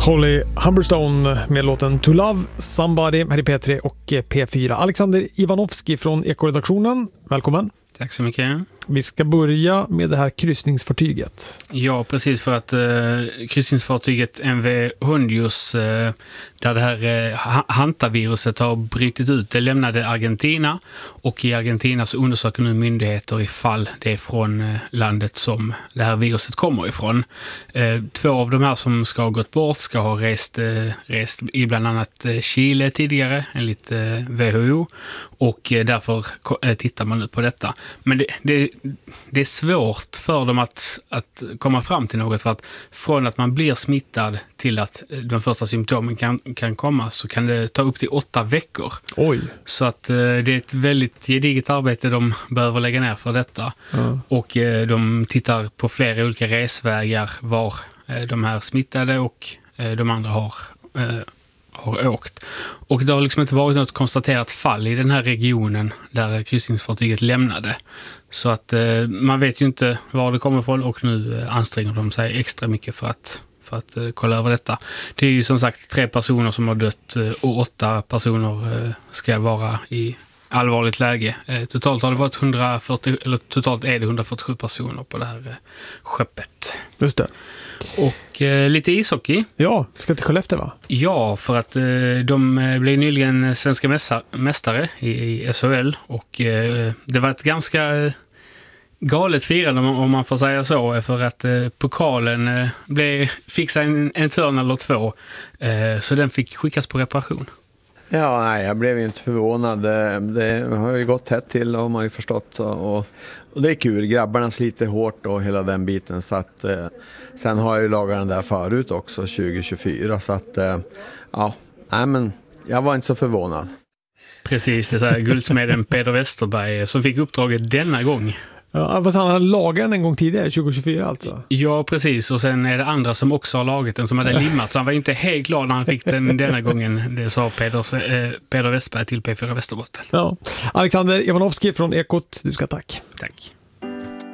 Holly Humberstone med låten To Love Somebody här i P3 och P4. Alexander Ivanovski från Ekoredaktionen, välkommen. Tack så mycket. Vi ska börja med det här kryssningsfartyget. Ja, precis, för att kryssningsfartyget MV Hondius, där det här hantaviruset har brutit ut, det lämnade Argentina, och i Argentina så undersöker nu myndigheter ifall det är från landet som det här viruset kommer ifrån. 2 av de här som ska ha gått bort ska ha rest i bland annat Chile tidigare, enligt WHO, och därför tittar man nu på detta. Men det är svårt för dem att komma fram till något, för att från att man blir smittad till att de första symptomen kan komma, så kan det ta upp till 8 veckor. Oj. Så att det är ett väldigt gediget arbete de behöver lägga ner för detta. Och de tittar på flera olika resvägar var de här smittade och de andra har åkt. Och det har liksom inte varit något konstaterat fall i den här regionen där kryssningsfartyget lämnade. Så att man vet ju inte var det kommer ifrån, och nu anstränger de sig extra mycket för att kolla över detta. Det är ju som sagt 3 personer som har dött och 8 personer ska vara i allvarligt läge. Totalt har det varit totalt är det 147 personer på det här skeppet. Just det. Och lite ishockey. Ja, ska till Skellefteå, va? Ja, för att de blev nyligen svenska mästare i SHL, och det var ett ganska galet firande, om man får säga så, för att pokalen fick sig en törn eller 2, så den fick skickas på reparation. Ja, nej, jag blev ju inte förvånad. Det har ju gått tätt till, och man har ju förstått. Och det är kul, grabbarna sliter hårt och hela den biten. Så att, sen har jag ju lagat den där förut också, 2024. Så att, ja, nej, men jag var inte så förvånad. Precis, det är guldsmeden Peder Westerberg som fick uppdraget denna gång. Ja, fast han hade lagat den en gång tidigare, 2024 alltså. Ja, precis. Och sen är det andra som också har lagat den, som hade limmat. Så han var inte helt glad när han fick den denna gången. Det sa Peder Westerberg till P4 Västerbotten. Ja. Alexander Ivanovski från Ekot, du ska tack. Tack.